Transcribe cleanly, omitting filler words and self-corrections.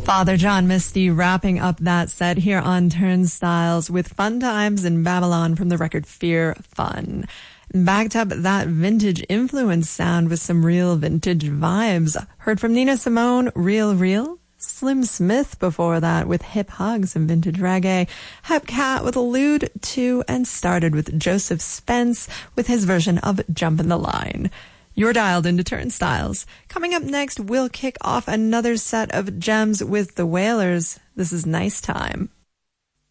Father John Misty wrapping up that set here on Turnstiles with Fun Times in Babylon from the record Fear Fun. Backed up that vintage influence sound with some real vintage vibes. Heard from Nina Simone, Real Real. Slim Smith before that with Hip Hugs and vintage reggae. Hep Cat with Allude To, and started with Joseph Spence with his version of Jumpin' the Line. You're dialed into Turnstiles. Coming up next, we'll kick off another set of gems with the Wailers. This is Nice Time.